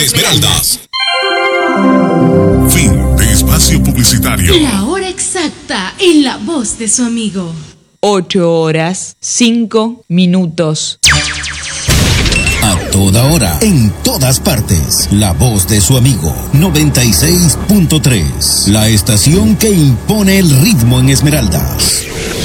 Esmeraldas. Fin de espacio publicitario. La hora exacta en la voz de su amigo. 8:05. A toda hora, en todas partes. La voz de su amigo. 96.3. La estación que impone el ritmo en Esmeraldas.